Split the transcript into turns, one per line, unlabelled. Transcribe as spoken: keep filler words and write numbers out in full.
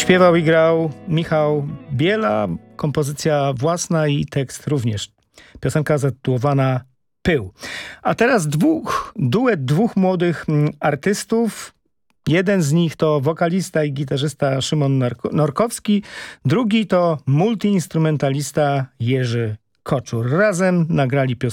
Śpiewał i grał Michał Biela, kompozycja własna i tekst również. Piosenka zatytułowana Pył. A teraz dwóch, duet dwóch młodych artystów. Jeden z nich to wokalista i gitarzysta Szymon Norkowski, drugi to multiinstrumentalista Jerzy Koczur. Razem nagrali piosenkę